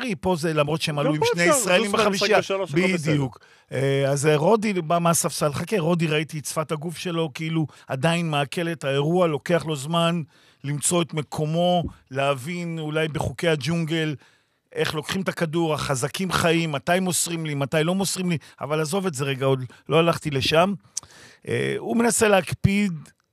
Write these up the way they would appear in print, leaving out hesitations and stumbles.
אפשרי, פה זה למרות שהם עלו עם שני ישראלים בחמישייה, בדיוק. אז רודי בא מהספסל, חכה, רודי ראיתי את שפת הגוף שלו, כאילו עדיין מעכל את האירוע, לוקח לו זמן למצוא את מקומו, להבין אולי בחוקי הג'ונגל, איך לוקחים את הכדור, החזקים חיים, מתי מוסרים לי, מתי לא מוסרים לי, אבל עזוב את זה רגע, עוד לא הלכתי לשם. הוא מנסה להקפיד,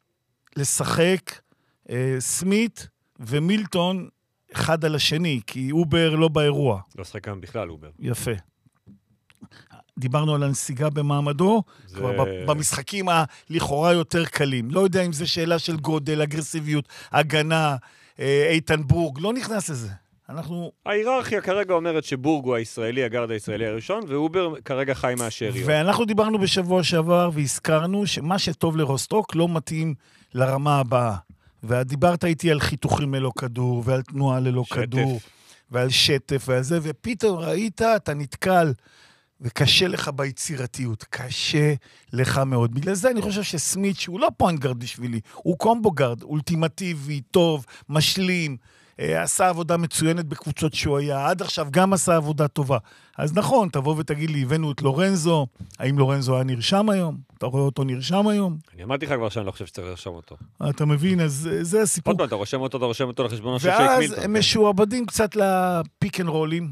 לשחק, סמית ומילטון, אחד על השני, כי אובר לא באירוע. לא שחק גם בכלל, אובר. יפה. דיברנו על הנסיגה במעמדו, כבר במשחקים הלכאורה יותר קלים. לא יודע אם זה שאלה של גודל, אגרסיביות, הגנה, איתן בורג, לא נכנס לזה. ההיררכיה כרגע אומרת שבורג הוא הישראלי, הגארד הישראלי הראשון, ואובר כרגע חי מהשאריות. ואנחנו דיברנו בשבוע שעבר והזכרנו שמה שטוב לרוסטוק לא מתאים לרמה הבאה. ודיברת איתי על חיתוכים ללא כדור, ועל תנועה ללא כדור, ועל שטף ועל זה, ופתאום ראית, אתה נתקל, וקשה לך ביצירתיות, קשה לך מאוד. בגלל זה אני חושב שסמית, שהוא לא פוינט גארד בשבילי, הוא קומבו גארד, אולטימטיבי, טוב, משלים, עשה עבודה מצוינת בקבוצות שהוא היה, עד עכשיו גם עשה עבודה טובה. אז נכון, תבוא ותגיד לי, הבאנו את לורנזו, האם לורנזו היה נרשם היום? אתה רואה אותו נרשם היום? אני אמרתי לך כבר שאני לא חושב שצריך לרשם אותו. אתה מבין, אז זה הסיפור. עוד פעם, אתה רושם אותו לחשבונו של שייק מילטון. ואז הם משועבדים קצת לפיק אנד רולים.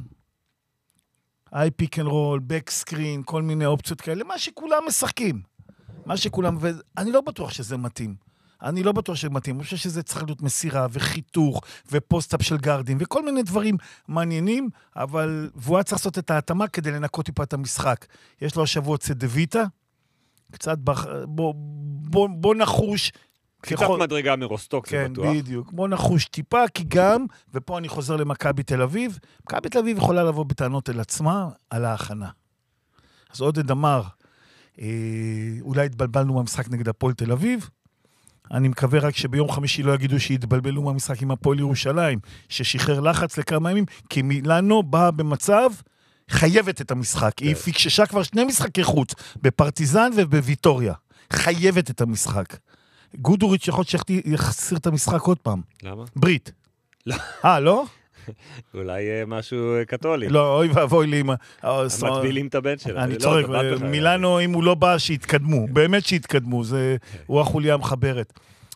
איי פיק אנד רול, בק סקרין, כל מיני אופציות כאלה, מה שכולם משחקים. ואני לא בטוח שזה מתאים. אני חושב שזה צריך להיות מסירה וחיתוך ופוסט-אפ של גארדים וכל מיני דברים מעניינים, והוא היה צריך לעשות את ההתאמה כדי לנקות טיפה את המשחק. יש לו השבוע צדוויטה, קצת בוא נחוש. קצת מדרגה מרוסטוק, זה בטוח. כן, בדיוק. בוא נחוש טיפה, כי גם, ופה אני חוזר למכבי תל אביב, מכבי תל אביב יכולה לבוא בטענות אל עצמה על ההכנה. אז עודד אמר, אולי התבלבלנו במשחק נגד הפועל תל אביב, אני מקווה רק שביום חמישי לא יגידו שהתבלבלו מהמשחק עם הפועל ירושלים, ששחרר לחץ לכמה ימים, כי מילאנו באה במצב, חייבת את המשחק. היא פיקששה כבר 2 משחקי חוץ, בפרטיזן ובוויטוריה. חייבת את המשחק. גודוריץ' יכול שיחסיר את המשחק עוד פעם. למה? ברית. לא? אולי משהו קתולי. לא, אוי ואבוי לי. מטבילים את הבן שלה. אני צורק, מילאנו, אם הוא לא בא, שיתקדמו. באמת שיתקדמו, הוא החוליה המחברת.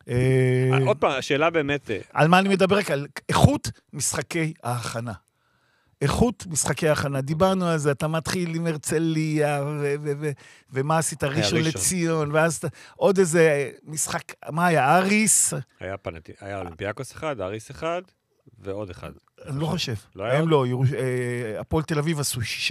עוד פעם, השאלה באמת... על מה אני מדבר? על איכות משחקי ההכנה. איכות משחקי ההכנה. דיברנו על זה, אתה מתחיל עם הרצליה, ומה עשית? ראשון לציון, ואז עוד איזה משחק, מה היה? אריס? היה אולימפיאקוס אחד, אריס אחד, ועוד אחד. אני לא חושב. הם לא, הפועל תל אביב עשו 6.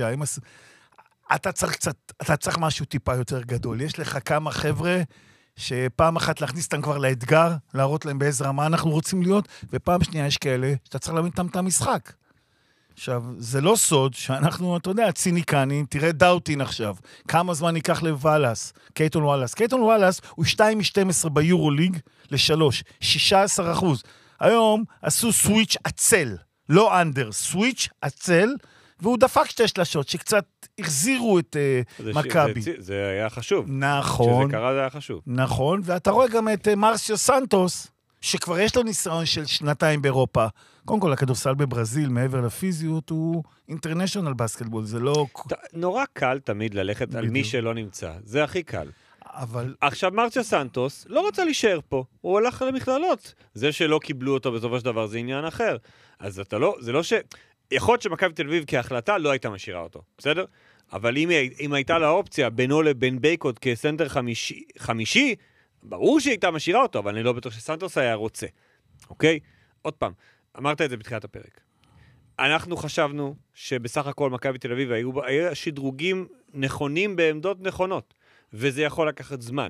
אתה צריך משהו טיפה יותר גדול. יש לך כמה חבר'ה שפעם אחת להכניס אותם כבר לאתגר, להראות להם באיזה רמה אנחנו רוצים להיות, ופעם שנייה יש כאלה שאתה צריך להבין את המשחק. עכשיו, זה לא סוד שאנחנו, אתה יודע, ציניקנים, תראה דאוטין עכשיו, כמה זמן ייקח לוואלאס, קייטון וואלאס. קייטון וואלאס הוא 2-12 ביורו ליג ל-3, 16%. היום עשו סוויץ' עצל, לא אנדר, סוויץ' עצל, והוא דפק 2 שלשות, שקצת החזירו את מכבי. זה היה חשוב. נכון. כשזה קרה זה היה חשוב. נכון, ואתה רואה גם את מרסיו סנטוס, שכבר יש לו ניסיון של 2 באירופה. קודם כל, הכדורסל בברזיל, מעבר לפיזיות, הוא אינטרנשיונל בסקטבול, זה לא... נורא קל תמיד ללכת על מי שלא נמצא, זה הכי קל. אבל... עכשיו, מרסיו סנטוס לא רוצה להישאר פה, הוא הולך למכללות. זה שלא קיבלו אותו בסופו של דבר, זה עניין אחר. אז אתה לא, זה לא ש... יכול להיות שמכבי תל אביב כהחלטה לא הייתה משאירה אותו, בסדר? אבל אם הייתה לה אופציה בינו לבין בייקוד כסנטר חמישי, ברור שהיא הייתה משאירה אותו, אבל אני לא בטוח שסנטוס היה רוצה. אוקיי? עוד פעם, אמרת את זה בתחילת הפרק. אנחנו חשבנו שבסך הכל מכבי תל אביב היו שדרוגים נכונים בעמדות נכונות, וזה יכול לקחת זמן.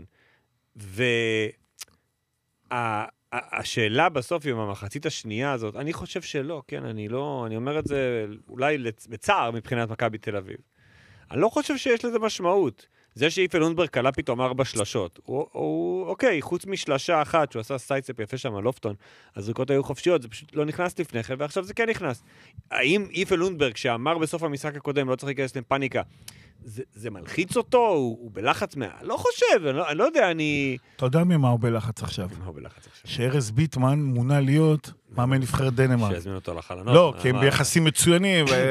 השאלה בסוף עם המחצית השנייה הזאת, אני חושב שלא, כן, אני אומר את זה אולי בצער מבחינת מכבי תל אביב. אני לא חושב שיש לזה משמעות. זה שאיפה לונדברג קלה פתאום 4 שלשות, הוא אוקיי, חוץ משלשה אחת, שהוא עשה סייצפ יפה שם על לופטון, הזריקות היו חופשיות, זה פשוט לא נכנס לפני כן, ועכשיו זה כן נכנס. האם איפה לונדברג, שאמר בסוף המשחק הקודם, לא צריך להיכנס לפאניקה, זה מלחיץ אותו? הוא בלחץ לא חושב, אני לא יודע, אתה יודע ממה הוא בלחץ עכשיו? שארז ביטמן מונה להיות מאמן נבחרת דנמרק. שיזמין אותו לחלונות. לא, כי הם ביחסים מצוינים,